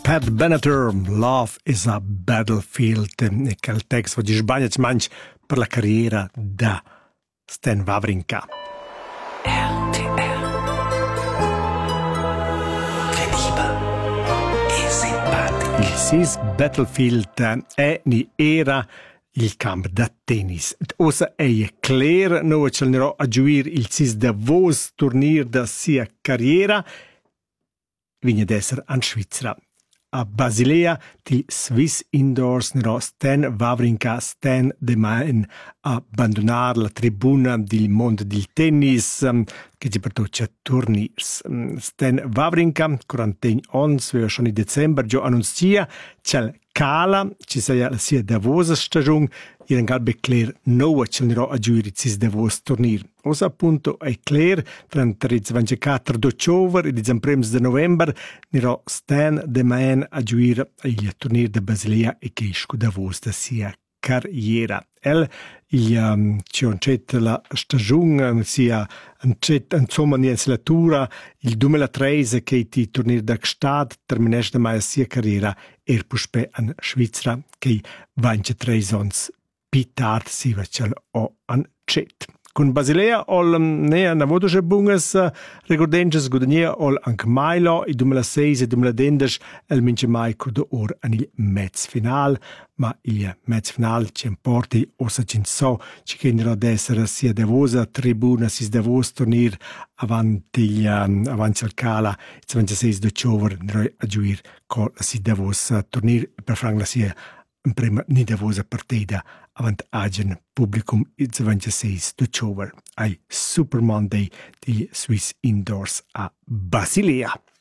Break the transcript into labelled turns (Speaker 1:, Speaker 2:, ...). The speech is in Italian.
Speaker 1: Pat Benatar, Love is a Battlefield, e quel text voggi sbagliats manch per la carriera da Stan Wawrinka.
Speaker 2: RTL. Credibil e simpatico.
Speaker 1: Il SIS Battlefield è ni era il camp da tennis. Osa è clear, noi ce n'ero a giuir il SIS Davos turnir da sia carriera, vigna d'esser an Svizzera. A Basilea, di Swiss Indoors, nero Stan Wawrinka, Stan de Maen, abbandonar la tribuna del mondo del tennis, che ci produce turniers. Stan Wawrinka, 40 anni, aveva schon in Dezember già annunzia, c'è Cala, ci sia la sia Davos stagione, il galbe clear no c'è nero a giurizis Davos turnir. Osa appunto è clear, tra 24 d'ottobre e 13 de novembre, nero Stan de Maen a giuir il turnir de Basilea e che isco Davos da sia carriera. Il ci oncet la stagione sia insomma in legislatura il 2013 che il turnir da Gstad terminesce da mai sia carriera er puspe an Svizzera che 23 anni più tardi si va o an cet. Con Basilea ol ne a vodoše bungas recordenges guadagnia ol anche Mailo il 2006 e 2010 el mince mai curdo or an il mezz final, ma il mezz final ci importi osa cin so ci che d'essere sia Davosa tribuna sis Davos turnir avanti il Cala il 26 d'ottobre a giuir con la sis Davos turnir per fang la sia in prima ni Davosa partida avant agen publicum il 26 d'ottobre ai Super Monday di Swiss Indoors a Basilea.